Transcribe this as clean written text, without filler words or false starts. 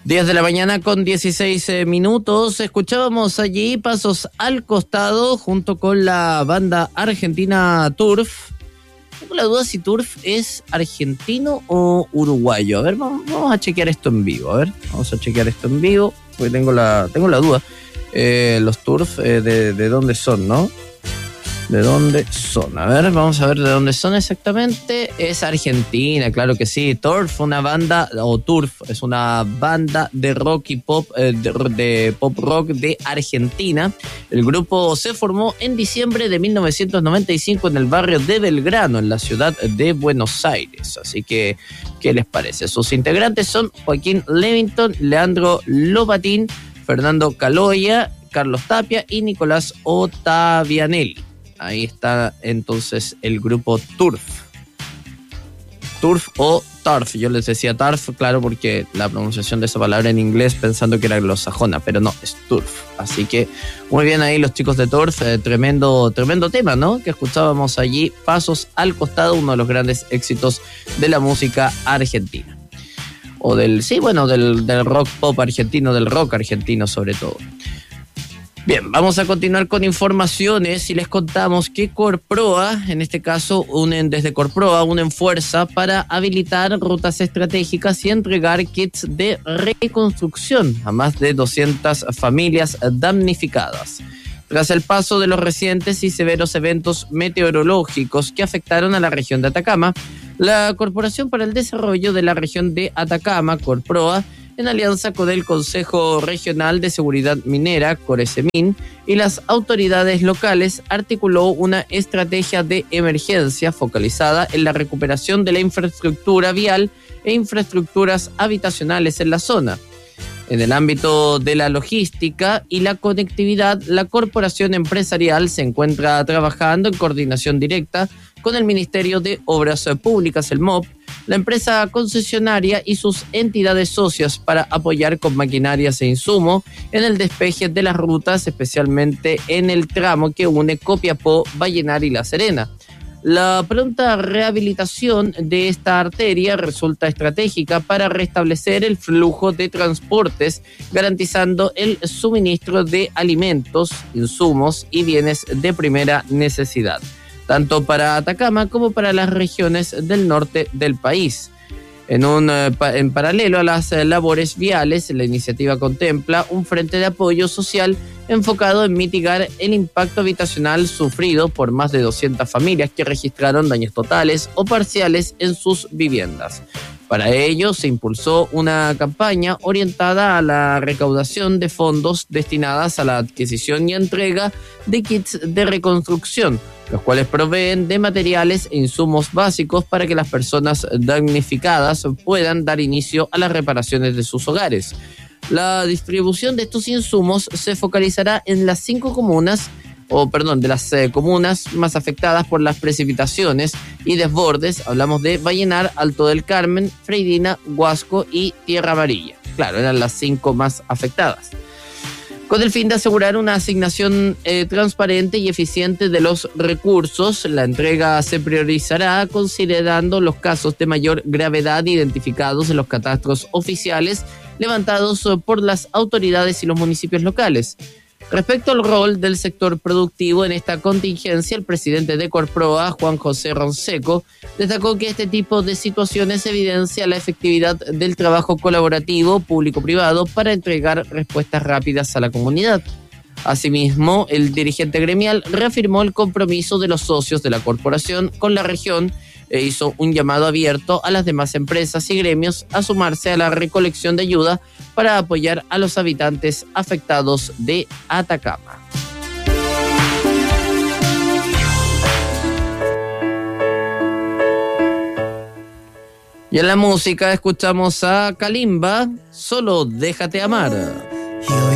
10 de la mañana con 16 minutos. Escuchábamos allí Pasos al Costado junto con la banda argentina Turf. Tengo la duda si Turf es argentino o uruguayo. A ver, vamos a chequear esto en vivo. Porque tengo la duda. Los Turf, ¿de dónde son, no? ¿De dónde son? A ver, vamos a ver de dónde son exactamente. Es Argentina, claro que sí. Turf, una banda, o Turf, es una banda de rock y pop, de pop rock de Argentina. El grupo se formó en diciembre de 1995 en el barrio de Belgrano, en la ciudad de Buenos Aires. Así que, ¿qué les parece? Sus integrantes son Joaquín Levington, Leandro Lobatín, Fernando Caloya, Carlos Tapia y Nicolás Ottavianelli. Ahí está entonces el grupo Turf. Turf o Turf. Yo les decía Turf, claro, porque la pronunciación de esa palabra en inglés pensando que era anglosajona, pero no, es Turf. Así que muy bien ahí los chicos de Turf. Tremendo tema, ¿no? Que escuchábamos allí, Pasos al Costado, uno de los grandes éxitos de la música argentina. O del rock pop argentino, del rock argentino sobre todo. Bien, vamos a continuar con informaciones y les contamos que Corproa, en este caso desde Corproa, unen fuerza para habilitar rutas estratégicas y entregar kits de reconstrucción a más de 200 familias damnificadas. Tras el paso de los recientes y severos eventos meteorológicos que afectaron a la región de Atacama, la Corporación para el Desarrollo de la Región de Atacama, Corproa, en alianza con el Consejo Regional de Seguridad Minera, Coresemin, y las autoridades locales, articuló una estrategia de emergencia focalizada en la recuperación de la infraestructura vial e infraestructuras habitacionales en la zona. En el ámbito de la logística y la conectividad, la corporación empresarial se encuentra trabajando en coordinación directa con el Ministerio de Obras Públicas, el MOP, la empresa concesionaria y sus entidades socias para apoyar con maquinarias e insumo en el despeje de las rutas, especialmente en el tramo que une Copiapó, Vallenar y La Serena. La pronta rehabilitación de esta arteria resulta estratégica para restablecer el flujo de transportes, garantizando el suministro de alimentos, insumos y bienes de primera necesidad, tanto para Atacama como para las regiones del norte del país. En paralelo a las labores viales, la iniciativa contempla un frente de apoyo social enfocado en mitigar el impacto habitacional sufrido por más de 200 familias que registraron daños totales o parciales en sus viviendas. Para ello, se impulsó una campaña orientada a la recaudación de fondos destinadas a la adquisición y entrega de kits de reconstrucción, los cuales proveen de materiales e insumos básicos para que las personas damnificadas puedan dar inicio a las reparaciones de sus hogares. La distribución de estos insumos se focalizará en las comunas más afectadas por las precipitaciones y desbordes. Hablamos de Vallenar, Alto del Carmen, Freirina, Huasco y Tierra Amarilla. Claro, eran las 5 más afectadas. Con el fin de asegurar una asignación transparente y eficiente de los recursos, la entrega se priorizará considerando los casos de mayor gravedad identificados en los catastros oficiales levantados por las autoridades y los municipios locales. Respecto al rol del sector productivo en esta contingencia, el presidente de Corproa, Juan José Ronseco, destacó que este tipo de situaciones evidencia la efectividad del trabajo colaborativo público-privado para entregar respuestas rápidas a la comunidad. Asimismo, el dirigente gremial reafirmó el compromiso de los socios de la corporación con la región e hizo un llamado abierto a las demás empresas y gremios a sumarse a la recolección de ayuda para apoyar a los habitantes afectados de Atacama. Y en la música escuchamos a Kalimba, Solo Déjate Amar.